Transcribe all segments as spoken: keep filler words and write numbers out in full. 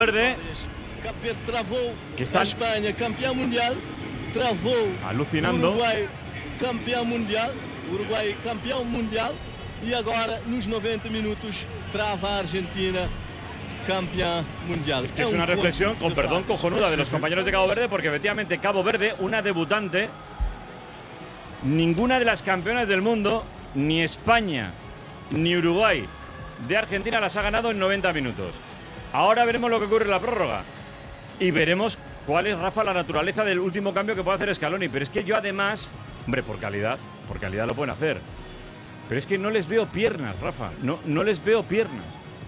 Verde. Cabo Verde travou que está a Espanha, campeão mundial, travou alucinando. Uruguai, campeão mundial, Uruguai campeão mundial, e agora nos noventa minutos trava a Argentina, campeón mundial. Es que es una reflexión, con perdón, cojonuda de los compañeros de Cabo Verde, porque efectivamente Cabo Verde, una debutante, ninguna de las campeonas del mundo, ni España, ni Uruguay, de Argentina las ha ganado en noventa minutos. Ahora veremos lo que ocurre en la prórroga y veremos cuál es, Rafa, la naturaleza del último cambio que puede hacer Scaloni. Pero es que yo además, hombre, por calidad, por calidad lo pueden hacer. Pero es que no les veo piernas, Rafa, no, no les veo piernas.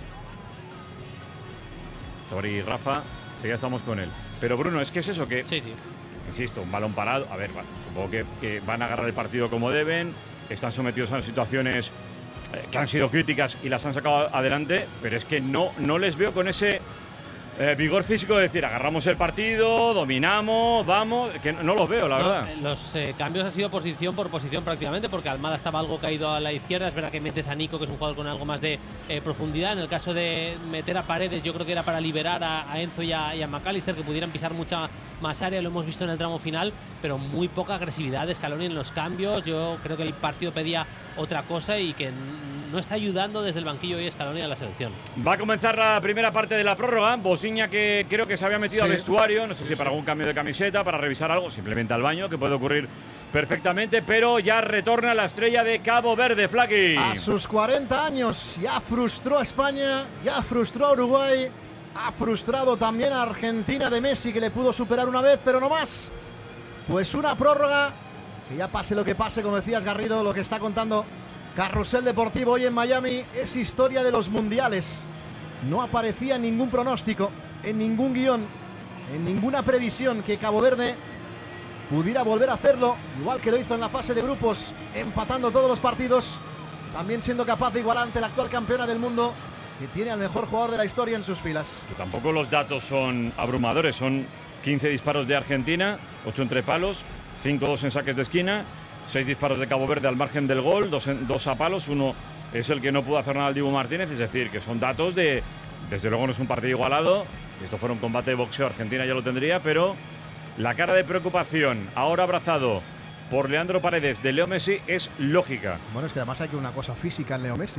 Sobre Rafa, sí, ya estamos con él. Pero Bruno, es que es eso que, sí, sí. insisto, un balón parado. A ver, bueno, supongo que, que van a agarrar el partido como deben, están sometidos a situaciones eh, que han sido críticas y las han sacado adelante, pero es que no, no les veo con ese eh, vigor físico de decir, agarramos el partido, dominamos, vamos, que no, no los veo, la no, verdad. Los eh, cambios han sido posición por posición prácticamente, porque Almada estaba algo caído a la izquierda. Es verdad que metes a Nico, que es un jugador con algo más de eh, profundidad. En el caso de meter a Paredes, yo creo que era para liberar a, a Enzo y a, y a McAllister, que pudieran pisar mucha más área. Lo hemos visto en el tramo final, pero muy poca agresividad de Scaloni en los cambios. Yo creo que el partido pedía otra cosa y que no está ayudando desde el banquillo hoy Scaloni a la selección. Va a comenzar la primera parte de la prórroga. Bosiña, que creo que se había metido sí. al vestuario, no sé si para algún cambio de camiseta, para revisar algo, simplemente al baño, que puede ocurrir perfectamente, pero ya retorna la estrella de Cabo Verde, Flaqui. A sus cuarenta años ya frustró a España, ya frustró a Uruguay, ha frustrado también a Argentina de Messi, que le pudo superar una vez, pero no más. Pues una prórroga, que ya pase lo que pase, como decías, Garrido, lo que está contando Carrusel Deportivo hoy en Miami es historia de los mundiales. No aparecía en ningún pronóstico, en ningún guión, en ninguna previsión que Cabo Verde pudiera volver a hacerlo, igual que lo hizo en la fase de grupos, empatando todos los partidos, también siendo capaz de igualar ante la actual campeona del mundo, que tiene al mejor jugador de la historia en sus filas. Que tampoco los datos son abrumadores, son quince disparos de Argentina, ocho entre palos, cinco dos en saques de esquina, seis disparos de Cabo Verde al margen del gol, dos, en, dos a palos, uno es el que no pudo hacer nada al Dibu Martínez, es decir, que son datos de, desde luego no es un partido igualado, si esto fuera un combate de boxeo Argentina ya lo tendría, pero la cara de preocupación, ahora abrazado por Leandro Paredes, de Leo Messi, es lógica. Bueno, es que además hay que una cosa física en Leo Messi,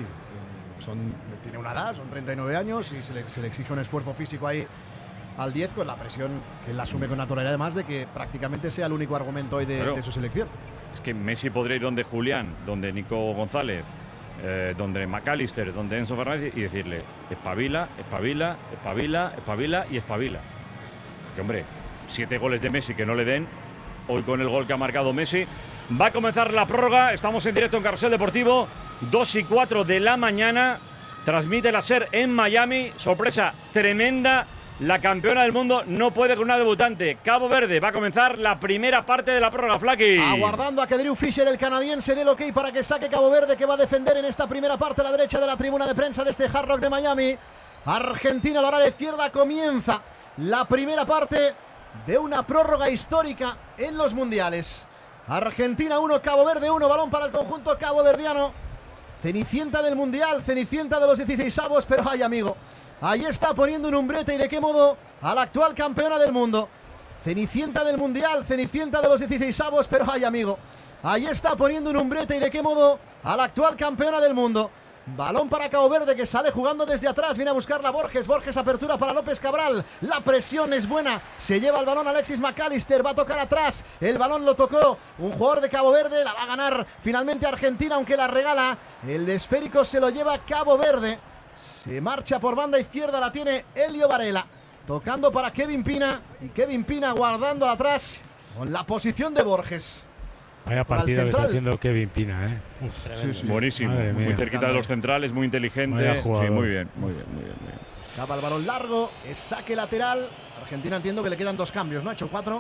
son, tiene una edad, son treinta y nueve años y se le, se le exige un esfuerzo físico ahí al diez, con la presión que él asume con naturalidad, además de que prácticamente sea el único argumento hoy de, claro, de su selección. Es que Messi podría ir donde Julián, donde Nico González, eh, donde McAllister, donde Enzo Fernández y decirle, espabila, espabila, espabila, espabila y espabila. Que hombre, siete goles de Messi que no le den, hoy con el gol que ha marcado Messi. Va a comenzar la prórroga, estamos en directo en Carrusel Deportivo, dos y cuatro de la mañana, transmite la SER en Miami, sorpresa tremenda. La campeona del mundo no puede con una debutante. Cabo Verde va a comenzar la primera parte de la prórroga, Flaqui. Aguardando a que Drew Fisher, el canadiense, dé el ok para que saque Cabo Verde, que va a defender en esta primera parte a la derecha de la tribuna de prensa de este Hard Rock de Miami. Argentina lo hará a la izquierda. Comienza la primera parte de una prórroga histórica en los mundiales. Argentina uno, Cabo Verde uno. Balón para el conjunto caboverdiano. Cenicienta del mundial, cenicienta de los dieciseisavos, pero ay, amigo, ahí está poniendo un umbrete, y de qué modo, a la actual campeona del mundo. Cenicienta del mundial, cenicienta de los dieciseisavos, pero ay, amigo, ahí está poniendo un umbrete, y de qué modo, a la actual campeona del mundo. Balón para Cabo Verde, que sale jugando desde atrás, viene a buscarla Borges, Borges apertura para López Cabral, la presión es buena, se lleva el balón Alexis McAllister, va a tocar atrás, el balón lo tocó un jugador de Cabo Verde, la va a ganar finalmente Argentina, aunque la regala, el esférico se lo lleva Cabo Verde. Se marcha por banda izquierda, la tiene Elio Varela, tocando para Kevin Pina, y Kevin Pina guardando atrás con la posición de Borges. Vaya partido que está haciendo Kevin Pina, ¿eh? Uf, sí, sí. Buenísimo, muy cerquita de los centrales, muy inteligente. Sí, muy bien, muy bien, muy bien, muy bien. Acaba el balón largo, es saque lateral. Argentina, entiendo que le quedan dos cambios, ¿no? Ha hecho cuatro.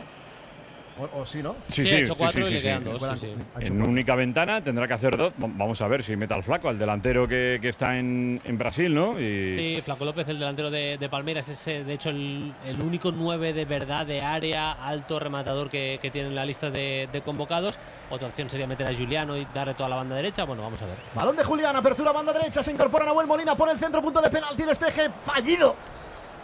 O, o sí, ¿no? Sí, sí, sí, ha hecho cuatro sí, sí, y le sí, quedan sí. dos. Sí, sí. En única ventana tendrá que hacer dos. Vamos a ver si mete al Flaco, al delantero que, que está en, en Brasil, ¿no? Y... Sí, Flaco López, el delantero de, de Palmeiras, es de hecho el, el único nueve de verdad de área, alto rematador que, que tiene en la lista de, de convocados. Otra opción sería meter a Juliano y darle toda la banda derecha. Bueno, vamos a ver. Balón de Julián, apertura banda derecha, se incorpora Nahuel Molina por el centro, punto de penalti, despeje fallido.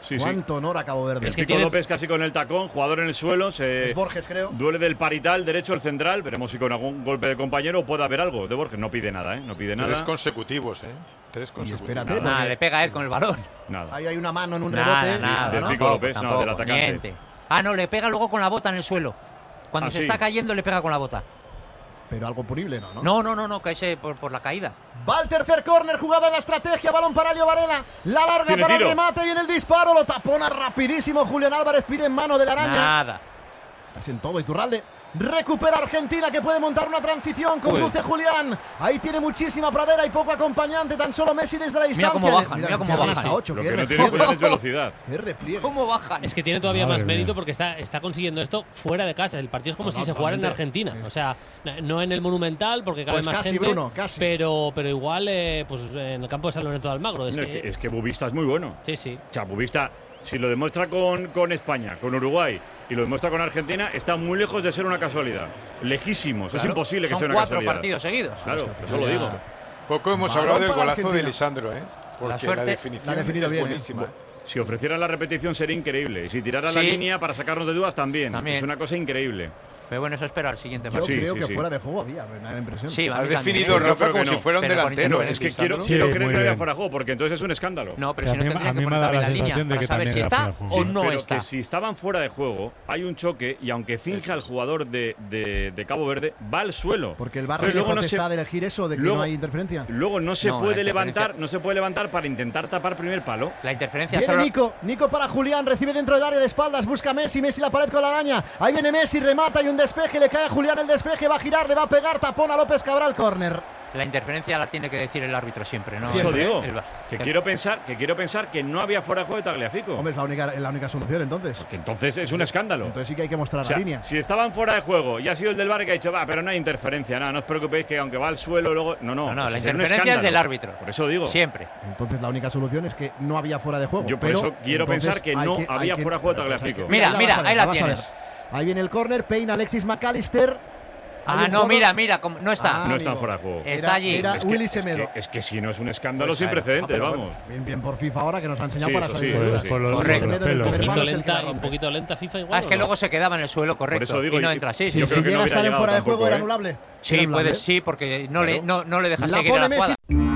Sí, sí. Cuánto honor a Cabo Verde. Es que Pico tiene... López casi con el tacón, jugador en el suelo. Se es Borges, creo. Duele del parital derecho el central. Veremos si con algún golpe de compañero puede haber algo. De Borges no pide nada, ¿eh? No pide nada. Tres consecutivos, ¿eh? Tres consecutivos. Espérate, nada, nada, le pega a él con el balón. Nada. Ahí hay una mano en un nada, rebote. Nada, del no, Pico tampoco, López, tampoco, no, del atacante. Miente. Ah, no, le pega luego con la bota en el suelo. Cuando ah, se sí. está cayendo, le pega con la bota. Pero algo punible, ¿no? No, no, no, no, no cae por, por la caída. Va el tercer córner, jugada en la estrategia, balón para Leo Varela. La larga para el remate, viene el disparo, lo tapona rapidísimo Julián Álvarez, pide en mano de la araña. Nada. Casi en todo, Iturralde. Recupera Argentina, que puede montar una transición. Conduce Uy. Julián. Ahí tiene muchísima pradera y poco acompañante. Tan solo Messi desde la distancia. Mira cómo bajan, mira, mira cómo bajan. ocho, Lo que no tiene Julián es velocidad. Qué repliegue. ¿Cómo bajan? Es que tiene todavía Madre más mía. mérito porque está, está consiguiendo esto fuera de casa. El partido es como no, si no, se jugara en Argentina. O sea, no en el Monumental porque cabe pues más casi, gente. Bruno, casi. Pero, pero igual eh, pues en el campo de San Lorenzo de Almagro. Es, no, que, es, que, es que Bubista es muy bueno. Sí, sí. O sea, Bubista, si lo demuestra con, con España, con Uruguay y lo demuestra con Argentina, está muy lejos de ser una casualidad. Lejísimos. Claro. Es imposible que Son sea una cuatro casualidad. partidos seguidos. Claro, eso lo digo. Poco hemos hablado del golazo de Lisandro, ¿eh? Porque la, suerte, la definición la es bien, buenísima. ¿eh? Si ofreciera la repetición sería increíble. Y si tirara sí. la línea para sacarnos de dudas también. también. Es una cosa increíble. Pero bueno, eso espera al siguiente Yo partido. Sí, creo sí, que sí. fuera de juego había, me da la impresión. Sí, has definido, Rafa, como si fuera un delantero. Es que quiero, sí, quiero creer que bien. había fuera de juego, porque entonces es un escándalo. No, pero si no a mí, tendría a que mí me poner da también la la línea sensación de para que saber también si era está fuera de juego. o Sí, no pero está. que si estaban fuera de juego, hay un choque y aunque finja el jugador de, de, de Cabo Verde, va al suelo. Porque el Barça luego no se de elegir eso, de que luego, no hay interferencia. Luego no se No, puede la levantar, no se puede levantar para intentar tapar primer palo. La interferencia Viene solo... Nico, Nico para Julián, recibe dentro del área de espaldas, busca Messi, Messi la pared con la araña. Ahí viene Messi, remata y un despeje, le cae a Julián el despeje, va a girar, le va a pegar, tapón a López Cabral, córner. La interferencia la tiene que decir el árbitro siempre, ¿no? Eso Siempre. digo, El, que quiero pensar, que quiero pensar que no había fuera de juego de Tagliafico. Hombre, es la única, es la única solución entonces. Porque entonces es un escándalo. Entonces sí que hay que mostrar o sea, la línea. Si estaban fuera de juego y ha sido el del bar que ha dicho, va, pero no hay interferencia, nada, no os preocupéis que aunque va al suelo luego. No, no, no, no pues la es interferencia es del árbitro. Por eso digo. Siempre. Entonces la única solución es que no había fuera de juego. Yo por pero eso quiero pensar que no que, había que, fuera de juego de Tagliafico. Mira, mira, mira, ver, ahí la tienes. Ahí viene el córner, peina Alexis McAllister. Ah, no, mira, mira, no está. Ah, no está fuera de juego. Está era, allí. Era es, Willy que, Semedo. es, que, es que si no es un escándalo pues sin claro. precedentes, Ah, vamos. Bueno, bien, bien por FIFA ahora que nos ha enseñado Sí, para eso salir sí, de dudas. sí. Por los, Correcto. por los Semedo en el pelos. primer Un palo poquito, es el que lenta, la un rompe. poquito lenta FIFA igual. Ah, es que ¿o no? luego se quedaba en el suelo, correcto. Por eso digo, y no yo- entra así. yo Si creo que llega no a estar hubiera en fuera de llegado juego, era tampoco, anulable. Sí, Era puede, anulable. sí, porque no, Claro. le, no, no le deja La seguir pone a la Messi.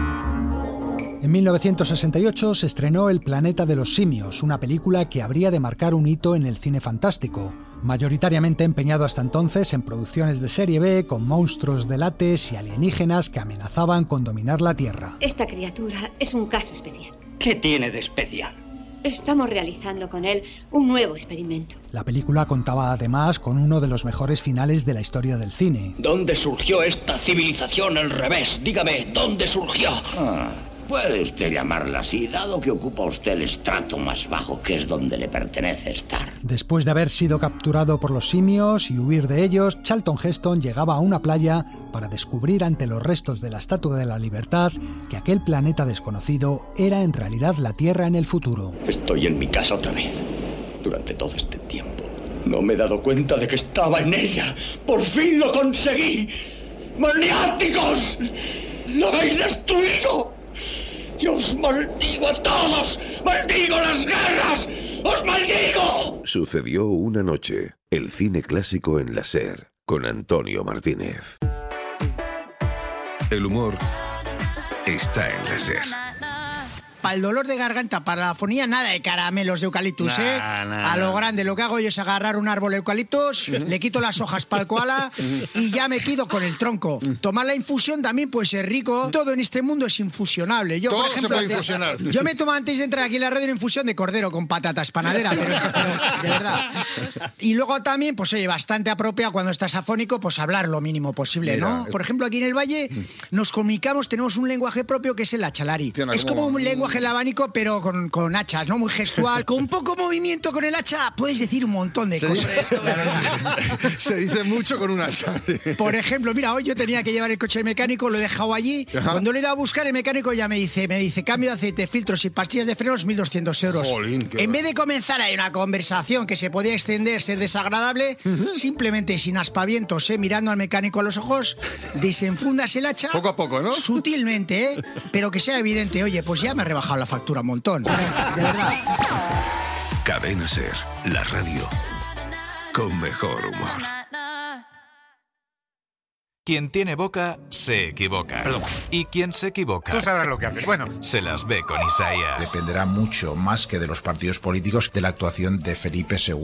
jugada. En mil novecientos sesenta y ocho se estrenó El planeta de los simios, una película que habría de marcar un hito en el cine fantástico, mayoritariamente empeñado hasta entonces en producciones de serie B con monstruos de látex y alienígenas que amenazaban con dominar la Tierra. Esta criatura es un caso especial. ¿Qué tiene de especial? Estamos realizando con él un nuevo experimento. La película contaba además con uno de los mejores finales de la historia del cine. ¿Dónde surgió esta civilización al revés? Dígame, ¿dónde surgió? Ah, puede usted llamarla así, dado que ocupa usted el estrato más bajo, que es donde le pertenece estar. Después de haber sido capturado por los simios y huir de ellos, Charlton Heston llegaba a una playa para descubrir ante los restos de la Estatua de la Libertad que aquel planeta desconocido era en realidad la Tierra en el futuro. Estoy en mi casa otra vez. Durante todo este tiempo no me he dado cuenta de que estaba en ella. ¡Por fin lo conseguí! ¡Maniáticos! ¡Lo habéis destruido! ¡Yo os maldigo a todos! ¡Maldigo las guerras! ¡Os maldigo! Sucedió una noche. El cine clásico en la SER, con Antonio Martínez. El humor está en la SER. Para el dolor de garganta, para la afonía, nada de caramelos de eucaliptus, Nah, ¿eh? nah, a lo nah. grande, lo que hago yo es agarrar un árbol de eucaliptus, le quito las hojas para el koala y ya me quedo con el tronco. Tomar la infusión también puede ser rico. Todo en este mundo es infusionable. Yo, Todo por ejemplo, se puede antes- infusionar. Yo me tomo antes de entrar aquí en la radio una infusión de cordero con patatas panadera, pero, pero de verdad. Y luego también, pues oye, bastante apropiado cuando estás afónico, pues hablar lo mínimo posible, Mira, ¿no? es- Por ejemplo, aquí en el Valle nos comunicamos, tenemos un lenguaje propio que es el achalari. Tiene Es como- como un lenguaje del abanico, pero con, con hachas, ¿no? Muy gestual. Con poco movimiento con el hacha puedes decir un montón de Se cosas. dice, la verdad. se dice mucho con un hacha. Por ejemplo, mira, hoy yo tenía que llevar el coche al mecánico, lo he dejado allí. Ajá. Cuando le he ido a buscar, el mecánico ya me dice, me dice, cambio de aceite, filtros y pastillas de frenos, mil doscientos euros. Jolín, qué en vez de comenzar ahí una conversación que se podía descender, ser desagradable, uh-huh. simplemente sin aspavientos, ¿eh? Mirando al mecánico a los ojos, desenfundas el hacha. Poco a poco, ¿no? Sutilmente, ¿eh? Pero que sea evidente, oye, pues ya me he rebajado la factura un montón. De verdad. Cadena Ser, la radio con mejor humor. Quien tiene boca, se equivoca. Perdón. Y quien se equivoca... Tú sabrás lo que haces. Bueno. Se las ve con Isaías. Dependerá mucho más que de los partidos políticos de la actuación de Felipe segundo.